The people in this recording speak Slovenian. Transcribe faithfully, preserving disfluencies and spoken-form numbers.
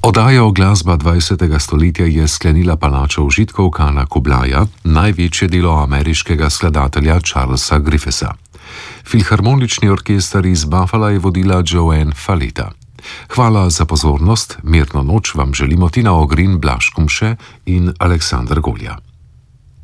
Oddajo Glasba dvajsetega stoletja je sklenila palača užitkov Kana Kublaja, največje delo ameriškega skladatelja Charlesa Griffesa. Filharmonični orkester iz Buffala je vodila Joanne Faleta. Hvala za pozornost, mirno noč vam želimo Tina Ogrin, Blaž Kumše in Aleksandar Golja.